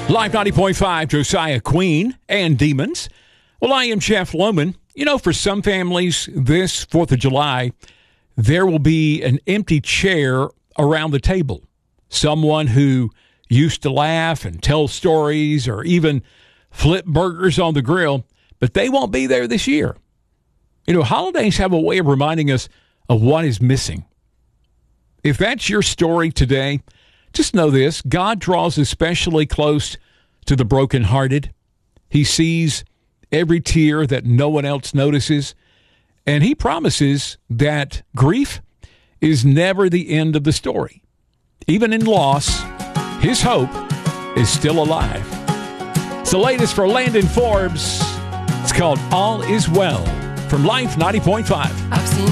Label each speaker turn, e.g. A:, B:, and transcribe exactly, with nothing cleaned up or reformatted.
A: Live ninety point five, Josiah Queen and Demons. Well, I am Jeff Lohman. You know, for some families, this fourth of July, there will be an empty chair around the table. Someone who used to laugh and tell stories or even flip burgers on the grill, but they won't be there this year. You know, holidays have a way of reminding us of what is missing. If that's your story today, just know this: God draws especially close to the brokenhearted. He sees every tear that no one else notices, and he promises that grief is never the end of the story. Even in loss, his hope is still alive. It's the latest for Landon Forbes. It's called All Is Well from Life ninety point five.
B: I've seen